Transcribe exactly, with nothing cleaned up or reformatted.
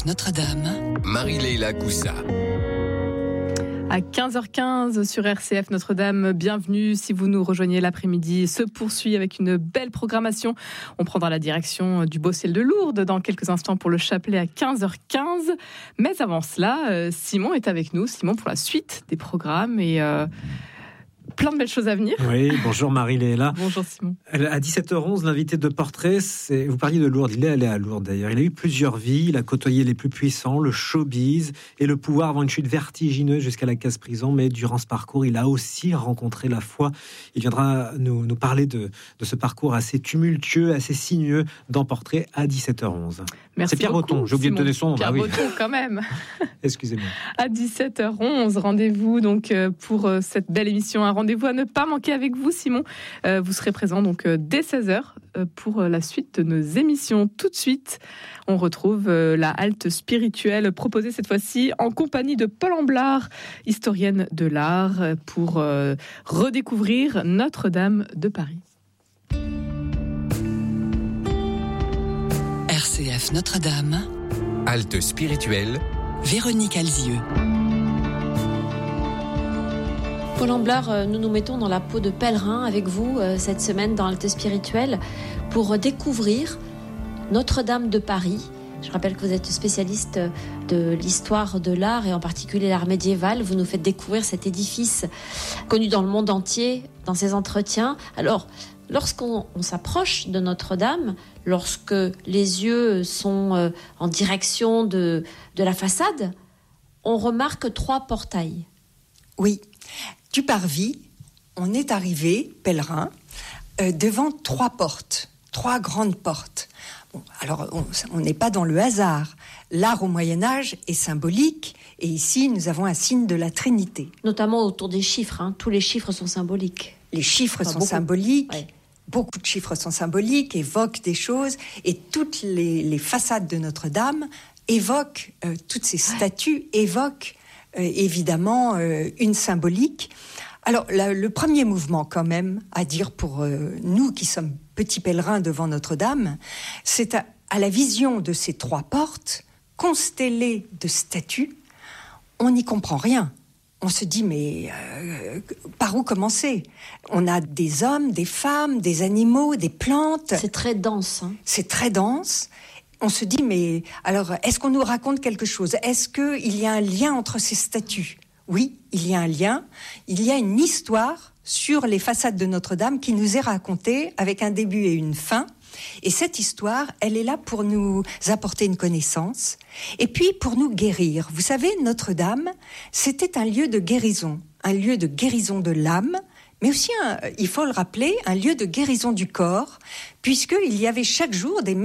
Notre-Dame. Marie-Léla Coussa. À quinze heures quinze sur R C F Notre-Dame, bienvenue si vous nous rejoignez l'après-midi. Se poursuit avec une belle programmation. On prendra la direction du Beau Ciel de Lourdes dans quelques instants pour le chapelet à quinze heures quinze. Mais avant cela, Simon est avec nous. Simon pour la suite des programmes et euh, plein de belles choses à venir. Oui, bonjour Marie-Léla. Bonjour Simon. À dix-sept heures onze, l'invité de portrait, c'est... vous parliez de Lourdes, il est allé à Lourdes d'ailleurs. Il a eu plusieurs vies, il a côtoyé les plus puissants, le showbiz et le pouvoir avant une chute vertigineuse jusqu'à la case-prison. Mais durant ce parcours, il a aussi rencontré la foi. Il viendra nous, nous parler de, de ce parcours assez tumultueux, assez sinueux dans Portrait à dix-sept heures onze. Merci c'est Pierre beaucoup, Breton, j'ai oublié Simon. de donner son nom. Pierre ah oui. Breton quand même. Excusez-moi. À dix-sept heures onze, rendez-vous donc pour cette belle émission. Un rendez-vous à ne pas manquer avec vous, Simon. Euh, vous serez présent donc dès seize heures pour la suite de nos émissions. Tout de suite, on retrouve la halte spirituelle proposée cette fois-ci en compagnie de Paul Amblard, historienne de l'art, pour euh, redécouvrir Notre-Dame de Paris. R C F Notre-Dame. Halte spirituelle. Véronique Alzieux. Paul Amblard, nous nous mettons dans la peau de pèlerin avec vous euh, cette semaine dans Halte Spirituelle pour découvrir Notre-Dame de Paris. Je rappelle que vous êtes spécialiste de l'histoire de l'art et en particulier l'art médiéval. Vous nous faites découvrir cet édifice connu dans le monde entier dans ces entretiens. Alors, lorsqu'on on s'approche de Notre-Dame, lorsque les yeux sont en direction de, de la façade, on remarque trois portails. Oui. Du parvis, on est arrivé, pèlerin, euh, devant trois portes, trois grandes portes. Bon, alors, on n'est pas dans le hasard. L'art au Moyen-Âge est symbolique, et ici, nous avons un signe de la Trinité. Notamment autour des chiffres, hein. Tous les chiffres sont symboliques. Les chiffres enfin, sont beaucoup. symboliques, ouais. Beaucoup de chiffres sont symboliques, évoquent des choses, et toutes les, les façades de Notre-Dame évoquent, euh, toutes ces statues évoquent Euh, évidemment euh, une symbolique. Alors la, le premier mouvement quand même à dire pour euh, nous qui sommes petits pèlerins devant Notre-Dame, c'est à, à la vision de ces trois portes constellées de statues, on n'y comprend rien. On se dit mais euh, par où commencer ? On a des hommes, des femmes, des animaux, des plantes. C'est très dense. Hein. C'est très dense. On se dit, mais alors, est-ce qu'on nous raconte quelque chose ? Est-ce qu'il y a un lien entre ces statues ? Oui, il y a un lien. Il y a une histoire sur les façades de Notre-Dame qui nous est racontée avec un début et une fin. Et cette histoire, elle est là pour nous apporter une connaissance et puis pour nous guérir. Vous savez, Notre-Dame, c'était un lieu de guérison, un lieu de guérison de l'âme, mais aussi, un, il faut le rappeler, un lieu de guérison du corps, puisqu'il y avait chaque jour des